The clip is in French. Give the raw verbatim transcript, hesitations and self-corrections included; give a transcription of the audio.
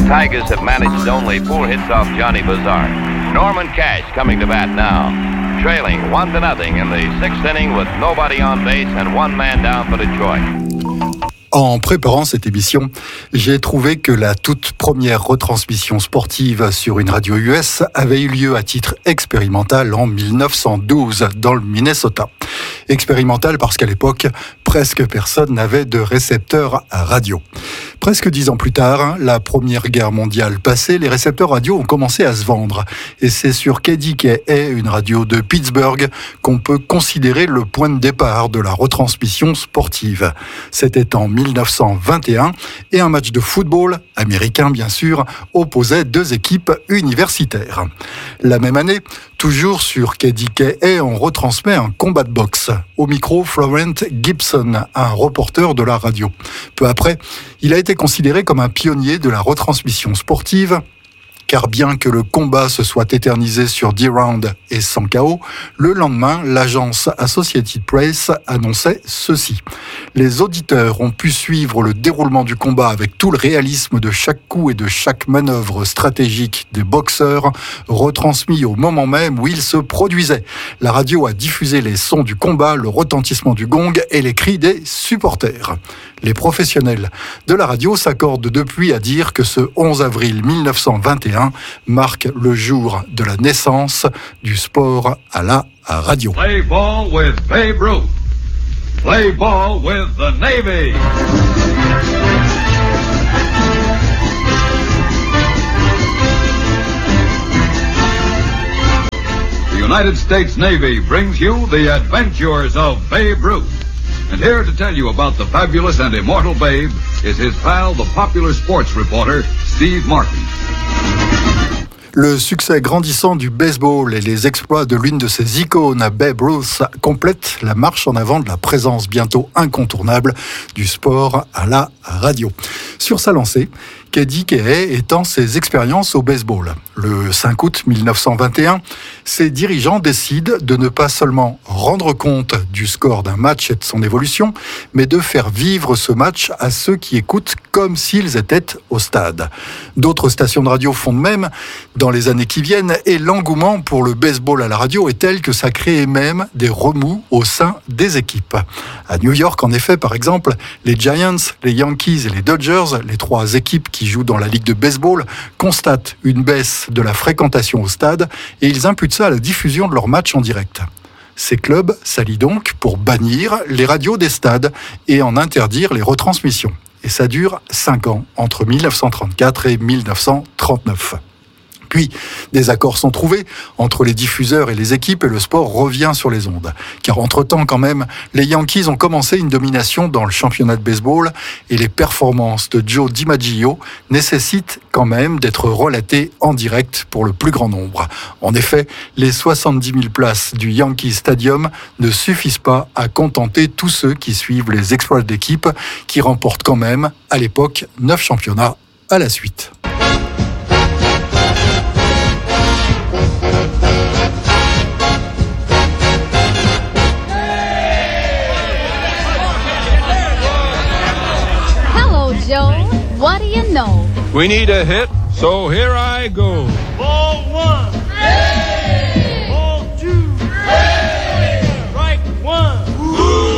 Tigers have managed only four hits off Johnny Bazaar. Norman Cash coming to bat now, trailing one to nothing in the sixth inning with nobody on base and one man down for Detroit. En préparant cette émission, j'ai trouvé que la toute première retransmission sportive sur une radio U S avait eu lieu à titre expérimental en mille neuf cent douze dans le Minnesota. Expérimental parce qu'à l'époque, presque personne n'avait de récepteur à radio. Presque dix ans plus tard, la Première Guerre mondiale passée, les récepteurs radio ont commencé à se vendre. Et c'est sur K D K A, une radio de Pittsburgh, qu'on peut considérer le point de départ de la retransmission sportive. C'était en mille neuf cent vingt et un, et un match de football, américain bien sûr, opposait deux équipes universitaires. La même année, toujours sur K D K A, on retransmet un combat de boxe. Au micro, Florent Gibson, un reporter de la radio. Peu après, il a été considéré comme un pionnier de la retransmission sportive, car bien que le combat se soit éternisé sur dix rounds et sans K O, le lendemain, l'agence Associated Press annonçait ceci. Les auditeurs ont pu suivre le déroulement du combat avec tout le réalisme de chaque coup et de chaque manœuvre stratégique des boxeurs, retransmis au moment même où il se produisait. La radio a diffusé les sons du combat, le retentissement du gong et les cris des supporters. Les professionnels de la radio s'accordent depuis à dire que ce onze avril mille neuf cent vingt et un marque le jour de la naissance du sport à la radio. Play ball with Babe Ruth. Play ball with the Navy. The United States Navy brings you the adventures of Babe Ruth. And here to tell you about the fabulous and immortal Babe is his pal, the popular sports reporter, Steve Martin. Le succès grandissant du baseball et les exploits de l'une de ses icônes, Babe Ruth, complètent la marche en avant de la présence bientôt incontournable du sport à la radio. Sur sa lancée, K D K A étend ses expériences au baseball. Le cinq août mille neuf cent vingt et un, ses dirigeants décident de ne pas seulement rendre compte du score d'un match et de son évolution, mais de faire vivre ce match à ceux qui écoutent comme s'ils étaient au stade. D'autres stations de radio font de même dans les années qui viennent, et l'engouement pour le baseball à la radio est tel que ça crée même des remous au sein des équipes. À New York, en effet, par exemple, les Giants, les Yankees et les Dodgers, les trois équipes qui jouent dans la ligue de baseball, constatent une baisse de la fréquentation au stade et ils imputent ça à la diffusion de leurs matchs en direct. Ces clubs s'allient donc pour bannir les radios des stades et en interdire les retransmissions. Et ça dure cinq ans, entre mille neuf cent trente-quatre et mille neuf cent trente-neuf. Puis, des accords sont trouvés entre les diffuseurs et les équipes et le sport revient sur les ondes. Car entre-temps, quand même, les Yankees ont commencé une domination dans le championnat de baseball et les performances de Joe DiMaggio nécessitent quand même d'être relatées en direct pour le plus grand nombre. En effet, les soixante-dix mille places du Yankee Stadium ne suffisent pas à contenter tous ceux qui suivent les exploits de l'équipe qui remportent quand même, à l'époque, neuf championnats à la suite. Joe, what do you know? We need a hit, so here I go.